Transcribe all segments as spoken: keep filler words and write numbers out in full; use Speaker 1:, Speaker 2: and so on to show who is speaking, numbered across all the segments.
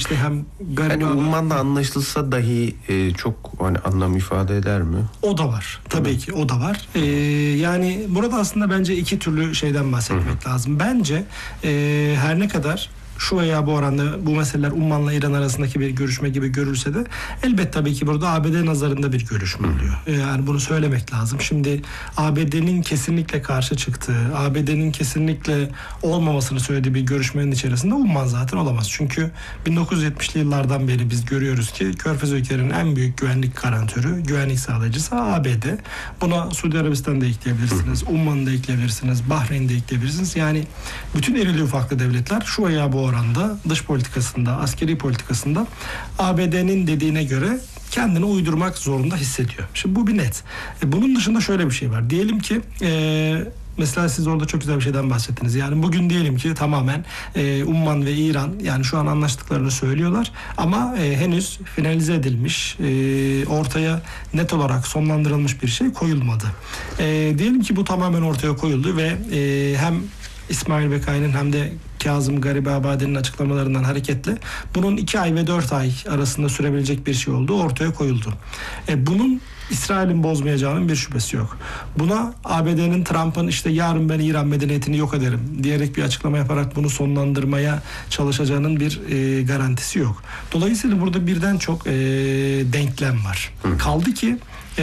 Speaker 1: işte hem gariban...
Speaker 2: Yani ummanla anlaşılsa dahi e, çok hani anlam ifade eder mi?
Speaker 1: O da var. Tabii ki o da var. Ee, yani burada aslında bence iki türlü şeyden bahsetmek Hı-hı. lazım. Bence e, her ne kadar şu veya bu oranda bu meseleler Umman'la İran arasındaki bir görüşme gibi görülse de elbette tabii ki burada A B D nazarında bir görüşme oluyor. Yani bunu söylemek lazım. Şimdi A B D'nin kesinlikle karşı çıktığı, A B D'nin kesinlikle olmamasını söylediği bir görüşmenin içerisinde Umman zaten olamaz. Çünkü bin dokuz yüz yetmişli yıllardan beri biz görüyoruz ki Körfez ülkelerinin en büyük güvenlik garantörü, güvenlik sağlayıcısı A B D. Buna Suudi Arabistan'da ekleyebilirsiniz, Umman'ı da ekleyebilirsiniz, Bahreyn'i de ekleyebilirsiniz. Yani bütün erili ufaklı devletler şu veya bu oranda dış politikasında, askeri politikasında A B D'nin dediğine göre kendini uydurmak zorunda hissediyor. Şimdi bu bir net. E, bunun dışında şöyle bir şey var. Diyelim ki e, mesela siz orada çok güzel bir şeyden bahsettiniz. Yani bugün diyelim ki tamamen e, Umman ve İran yani şu an anlaştıklarını söylüyorlar ama e, henüz finalize edilmiş, e, ortaya net olarak sonlandırılmış bir şey koyulmadı. E, diyelim ki bu tamamen ortaya koyuldu ve e, hem İsmail Bekai'nin hem de Kazım Garibabade'nin açıklamalarından hareketle bunun iki ay ve dört ay arasında sürebilecek bir şey olduğu ortaya koyuldu. E, bunun İsrail'in bozmayacağının bir şüphesi yok. Buna A B D'nin Trump'ın işte yarın ben İran medeniyetini yok ederim diyerek bir açıklama yaparak bunu sonlandırmaya çalışacağının bir e, garantisi yok. Dolayısıyla burada birden çok e, denklem var. Hı. Kaldı ki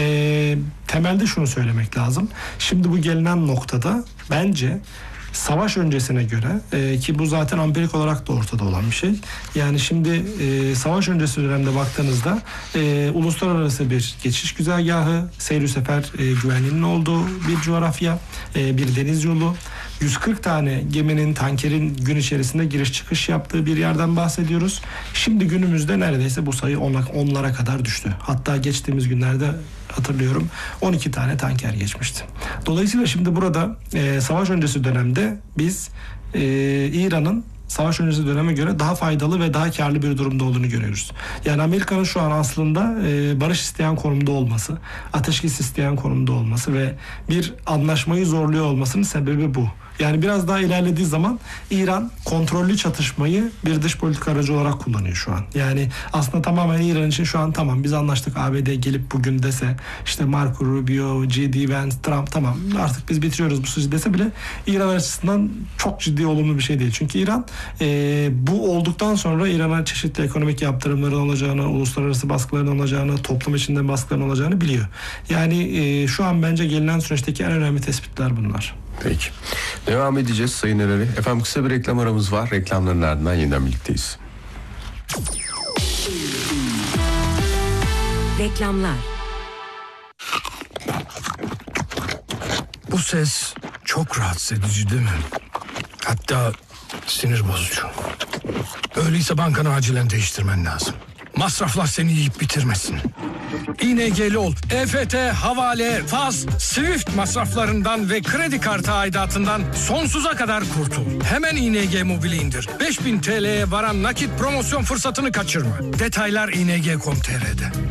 Speaker 1: e, temelde şunu söylemek lazım. Şimdi bu gelinen noktada bence savaş öncesine göre e, ki bu zaten empirik olarak da ortada olan bir şey. Yani şimdi e, savaş öncesi dönemde baktığınızda e, uluslararası bir geçiş güzergahı, seyir sefer e, güvenliğinin olduğu bir coğrafya, e, bir deniz yolu, yüz kırk tane geminin, tankerin gün içerisinde giriş çıkış yaptığı bir yerden bahsediyoruz. Şimdi günümüzde neredeyse bu sayı onlara kadar düştü. Hatta geçtiğimiz günlerde hatırlıyorum on iki tane tanker geçmişti. Dolayısıyla şimdi burada e, savaş öncesi dönemde biz e, İran'ın savaş öncesi döneme göre daha faydalı ve daha karlı bir durumda olduğunu görüyoruz. Yani Amerika'nın şu an aslında e, barış isteyen konumda olması, ateşkes isteyen konumda olması ve bir anlaşmayı zorluyor olmasının sebebi bu. Yani biraz daha ilerlediği zaman İran kontrollü çatışmayı bir dış politika aracı olarak kullanıyor şu an. Yani aslında tamamen İran için şu an tamam biz anlaştık, A B D gelip bugün dese işte Marco Rubio, J D Vance, Trump tamam artık biz bitiriyoruz bu süreci dese bile İran açısından çok ciddi olumlu bir şey değil. Çünkü İran e, bu olduktan sonra İran'a çeşitli ekonomik yaptırımların olacağını, uluslararası baskıların olacağını, toplum içinde baskıların olacağını biliyor. Yani e, şu an bence gelinen süreçteki en önemli tespitler bunlar.
Speaker 2: Peki. Devam edeceğiz Sayın Ereri. Efendim kısa bir reklam aramız var. Reklamların ardından yeniden birlikteyiz.
Speaker 3: Reklamlar.
Speaker 4: Bu ses çok rahatsız edici değil mi? Hatta sinir bozucu. Öyleyse bankanı acilen değiştirmen lazım. Masraflar seni yiyip bitirmesin. İ N G'li ol. E F T, havale, faz, Swift masraflarından ve kredi kartı aidatından sonsuza kadar kurtul. Hemen İ N G Mobil'i indir. beş bin T L'ye varan nakit promosyon fırsatını kaçırma. Detaylar i n g nokta com nokta t r'de.